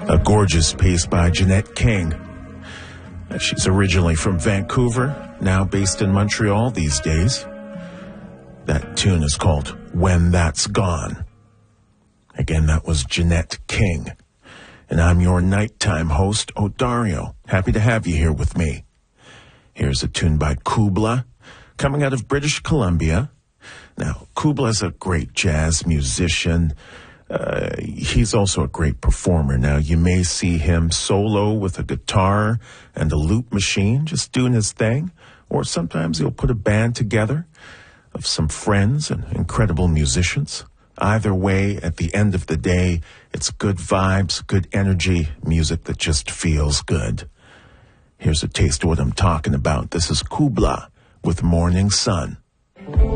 A gorgeous piece by Jeanette King. She's originally from Vancouver, now based in Montreal these days. That tune is called When That's Gone. Again, that was Jeanette King. And I'm your nighttime host, Odario. Happy to have you here with me. Here's a tune by Kubla, coming out of British Columbia. Now, Kubla is a great jazz musician. He's also a great performer. Now, you may see him solo with a guitar and a loop machine, just doing his thing. Or sometimes he'll put a band together of some friends and incredible musicians. Either way, at the end of the day, it's good vibes, good energy, music that just feels good. Here's a taste of what I'm talking about. This is Kubla with Morning Sun.